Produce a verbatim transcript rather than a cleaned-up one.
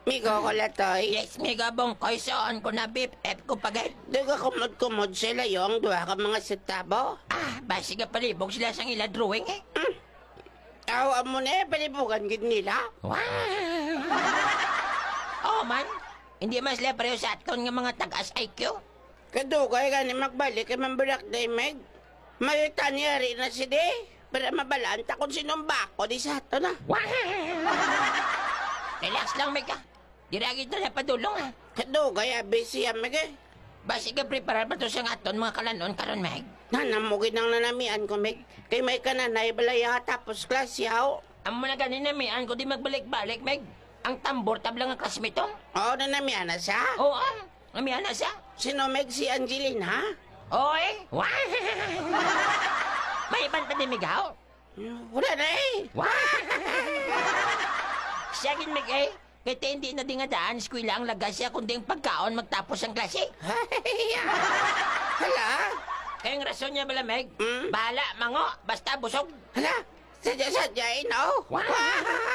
Migo ko latoy. Yes, miga bongkoy, soon ko na bip, ep ko pagay. Duga kumod-kumod sila yung duha ka mga setabo. Ah, basi ka palibog sila sang ila drawing eh. Awa mo na eh, palibugan gid nila. Wow! Oh man, hindi man sila pareho sa aton nga mga tagas I Q. Kadugay gani magbalik kay mamburak day meg. May tanyari na si de. Para mabalaan ta kung sinong bako di sa ato na. Wow! Relax lang, Mega. Diragi na padulong ha. Kadugay abi siya meg eh. Basi ka preparar pa to sa aton mga kalanon karon, Meg. Nanamugin ang nanamian ko meg. Kay may kananay balaya tapos klasyaw. Amo na ganina, mian ko di magbalik-balik, Meg. Ang tambor tablang ang klasmito. Oo, nanamian na siya. Oo, ah. Namihan na siya. Sino meg si Angeline ha? Oy! Wow! May iban pa din, Migaw. Wala na eh. Wow! Siya gin, Meg, eh. Kaya hindi na di nga daan, eskwela ang lagas siya, kundi ang pagkaon magtapos ang klase. Hala? Kaya ang rason niya bala, Meg, Hmm? bahala, mango, basta busog. Hala? Sadya-sadya eh, no? Wow!